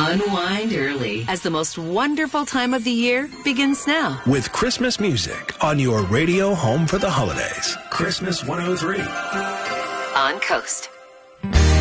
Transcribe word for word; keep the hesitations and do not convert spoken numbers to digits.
Unwind early as the most wonderful time of the year begins now. With Christmas music on your radio home for the holidays. Christmas one oh three. On Coast.